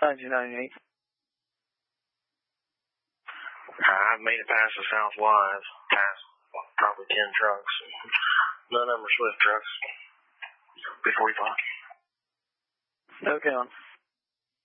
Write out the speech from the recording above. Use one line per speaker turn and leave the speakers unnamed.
1998.
I've made it past the South Live, past probably 10 trucks. None of them are Swift trucks. Be 45.
Okay on.